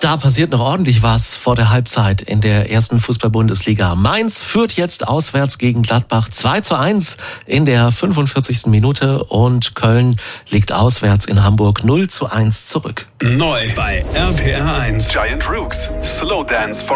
da passiert noch ordentlich was vor der Halbzeit in der ersten Fußball-Bundesliga. Mainz führt jetzt auswärts gegen Gladbach 2:1 in der 45. Minute und Köln liegt auswärts in Hamburg 0:1 zurück. Neu bei RPR 1. Giant Rooks. Slow Dance for